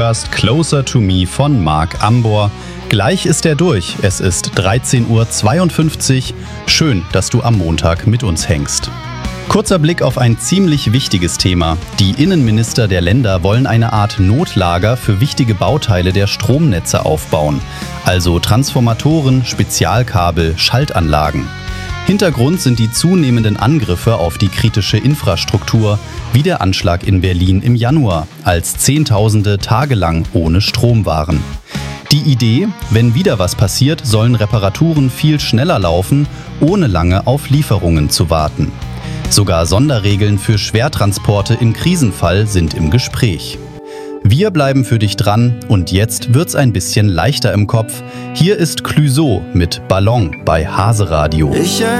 Hörst Closer to Me von Marc Ambor. Gleich ist er durch. Es ist 13:52 Uhr. Schön, dass du am Montag mit uns hängst. Kurzer Blick auf ein ziemlich wichtiges Thema. Die Innenminister der Länder wollen eine Art Notlager für wichtige Bauteile der Stromnetze aufbauen. Also Transformatoren, Spezialkabel, Schaltanlagen. Hintergrund sind die zunehmenden Angriffe auf die kritische Infrastruktur, wie der Anschlag in Berlin im Januar, als Zehntausende tagelang ohne Strom waren. Die Idee, wenn wieder was passiert, sollen Reparaturen viel schneller laufen, ohne lange auf Lieferungen zu warten. Sogar Sonderregeln für Schwertransporte im Krisenfall sind im Gespräch. Wir bleiben für dich dran und jetzt wird's ein bisschen leichter im Kopf. Hier ist Clouseau mit Ballon bei Hase Radio.